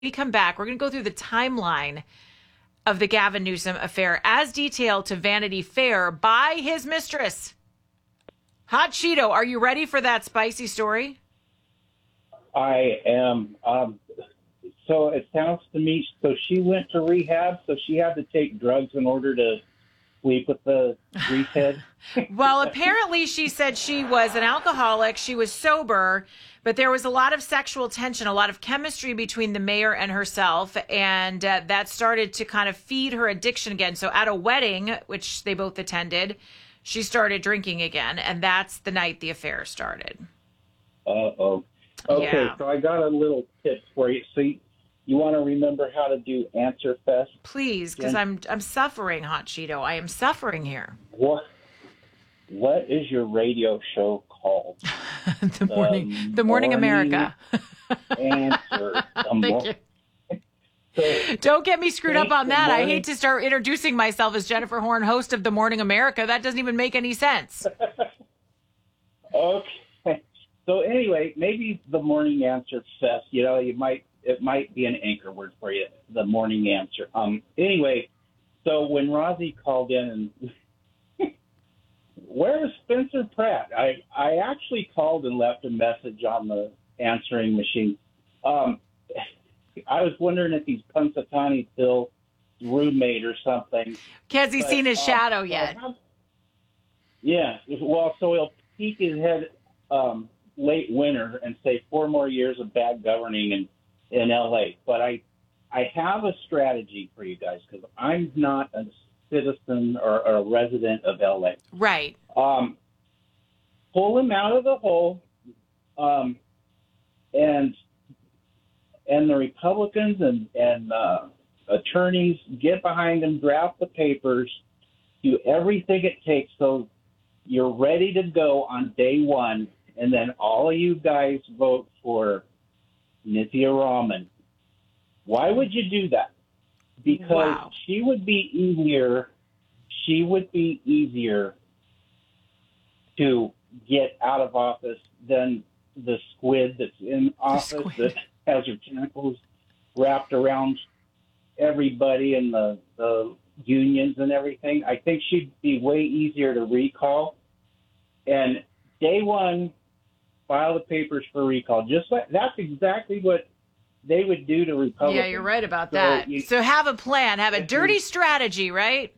we come back, we're going to go through the timeline of the Gavin Newsom affair as detailed to Vanity Fair by his mistress. Hot Cheeto, are you ready for that spicy story? I am. So it sounds to me, so she went to rehab, so she had to take drugs in order to sleep with the grease head? Well, apparently she said she was an alcoholic. She was sober, but there was a lot of sexual tension, a lot of chemistry between the mayor and herself, and that started to kind of feed her addiction again. So at a wedding, which they both attended, she started drinking again, and that's the night the affair started. Uh-oh. Okay, Yeah. So I got a little tip for you. So you want to remember how to do Answer Fest? Please, because I'm suffering, Hot Cheeto. I am suffering here. What is your radio show called? The Morning America. Answer. Thank you. So, Don't get me screwed up on that. I morning. hate to start introducing myself as Jennifer Horn, host of The Morning America. That doesn't even make any sense. Okay. So anyway, maybe the Morning Answer Fest. You know, it might be an anchor word for you. The Morning Answer. Anyway, so when Rosie called in and where is Spencer Pratt? I actually called and left a message on the answering machine. I was wondering if he's Punxsutawney Phil's roommate or something. Has he seen his shadow yet? Yeah. Well, so he'll peek his head late winter and say 4 more years of bad governing in L.A. But I have a strategy for you guys because I'm not a citizen or a resident of L.A. Right. Pull him out of the hole, and the Republicans and attorneys get behind him, draft the papers, do everything it takes so you're ready to go on day one, and then all of you guys vote for Nithya Raman. Why would you do that? Because Wow. she would be easier to get out of office than the squid that's in office that has her tentacles wrapped around everybody and the unions and everything. I think she'd be way easier to recall. And day one, file the papers for recall. That's exactly what they would do to Republicans. Yeah, you're right about that. So have a plan, have a dirty strategy, right?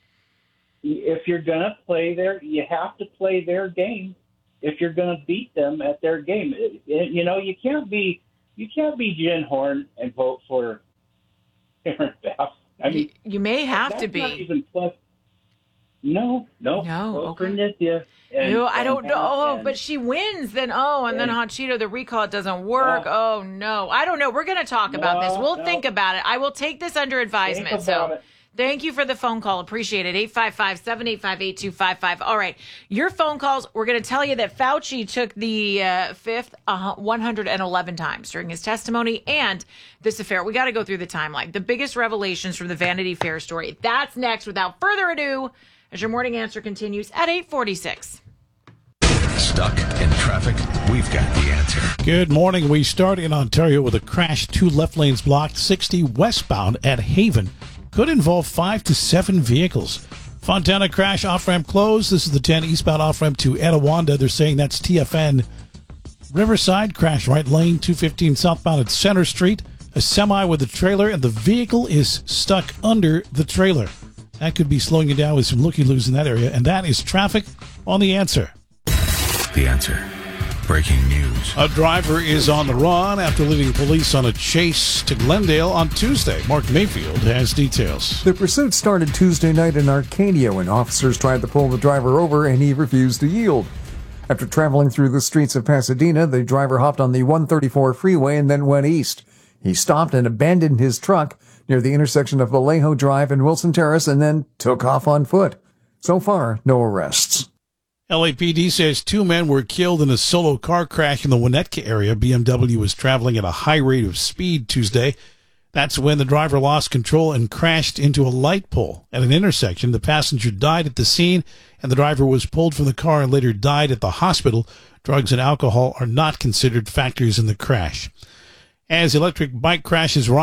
If you're going to play you have to play their game. If you're going to beat them at their game, you know, you can't be Jen Horn and vote for Aaron Bass. I mean, you may have to that's be. Not even plus. No. Vote for Nithya. No, I don't know. But she wins. Then then Hot Cheeto, the recall doesn't work. Oh no, I don't know. We're going to talk about this. We'll think about it. I will take this under advisement. Thank you for the phone call. Appreciate it. 855-785-8255. All right. Your phone calls, we're going to tell you that Fauci took the fifth 111 times during his testimony and this affair. We got to go through the timeline. The biggest revelations from the Vanity Fair story. That's next without further ado as your morning answer continues at 8:46. Stuck in traffic? We've got the answer. Good morning. We start in Ontario with a crash. 2 left lanes blocked. 60 westbound at Haven. Could involve 5 to 7 vehicles. Fontana crash, off-ramp closed. This is the 10 eastbound off-ramp to Etiwanda. They're saying that's TFN. Riverside crash, right lane, 215 southbound at Center Street. A semi with a trailer, and the vehicle is stuck under the trailer. That could be slowing you down with some looky-loos in that area. And that is traffic on The Answer. The Answer. Breaking news. A driver is on the run after leading police on a chase to Glendale on Tuesday. Mark Mayfield has details. The pursuit started Tuesday night in Arcadia when officers tried to pull the driver over and he refused to yield. After traveling through the streets of Pasadena, the driver hopped on the 134 freeway and then went east. He stopped and abandoned his truck near the intersection of Vallejo Drive and Wilson Terrace and then took off on foot. So far, no arrests. LAPD says 2 men were killed in a solo car crash in the Winnetka area. BMW was traveling at a high rate of speed Tuesday. That's when the driver lost control and crashed into a light pole at an intersection. The passenger died at the scene, and the driver was pulled from the car and later died at the hospital. Drugs and alcohol are not considered factors in the crash. as electric bike crashes